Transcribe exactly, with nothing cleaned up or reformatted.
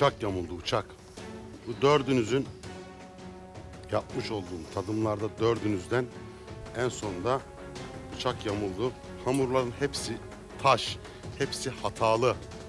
Uçak yamuldu, uçak. Bu dördünüzün yapmış olduğum tadımlarda dördünüzden en sonunda uçak yamuldu. Hamurların hepsi taş, hepsi hatalı.